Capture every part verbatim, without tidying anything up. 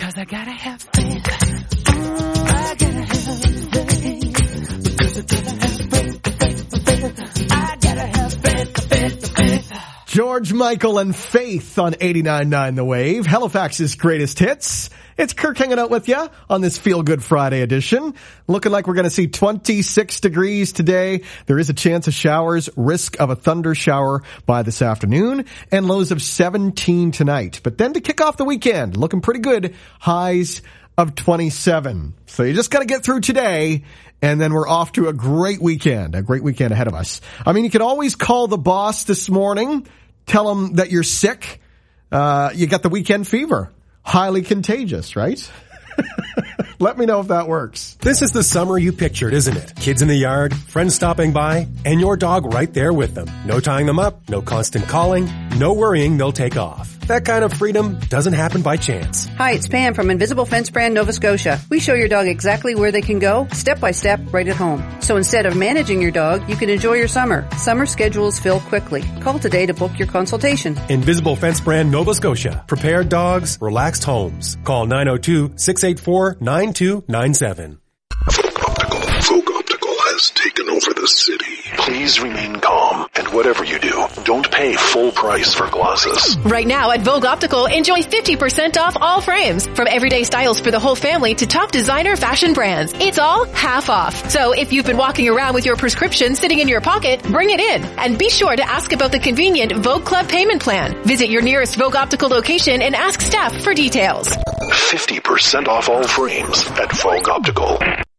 Because I gotta have faith. I gotta have faith. Because I gotta have faith. I gotta have faith, faith, faith. George Michael and Faith on eighty-nine point nine The Wave, Halifax's greatest hits. It's Kirk hanging out with you on this Feel Good Friday edition. Looking like we're going to see twenty-six degrees today. There is a chance of showers, risk of a thunder shower by this afternoon, and lows of seventeen tonight. But then to kick off the weekend, looking pretty good, highs of twenty-seven. So you just got to get through today, and then we're off to a great weekend, a great weekend ahead of us. I mean, you can always call the boss this morning, tell him that you're sick, uh, you got the weekend fever. Highly contagious, right? Let me know if that works. This is the summer you pictured, isn't it? Kids in the yard, friends stopping by, and your dog right there with them. No tying them up, no constant calling, no worrying they'll take off. That kind of freedom doesn't happen by chance. Hi, it's Pam from Invisible Fence Brand Nova Scotia. We show your dog exactly where they can go, step by step, right at home. So instead of managing your dog, you can enjoy your summer. Summer schedules fill quickly. Call today to book your consultation. Invisible Fence Brand Nova Scotia. Prepared dogs, relaxed homes. Call nine oh two, six eight four, nine two nine seven. Optical. Folk Optical has taken over the city. Please remain calm, and whatever you do, don't pay full price for glasses. Right now at Vogue Optical, enjoy fifty percent off all frames. From everyday styles for the whole family to top designer fashion brands. It's all half off. So if you've been walking around with your prescription sitting in your pocket, bring it in. And be sure to ask about the convenient Vogue Club payment plan. Visit your nearest Vogue Optical location and ask staff for details. fifty percent off all frames at Vogue Optical.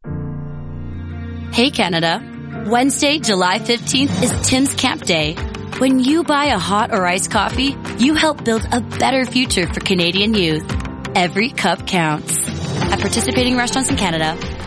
Hey Canada. Wednesday, July fifteenth is Tim's Camp Day. When you buy a hot or iced coffee, you help build a better future for Canadian youth. Every cup counts. At participating restaurants in Canada,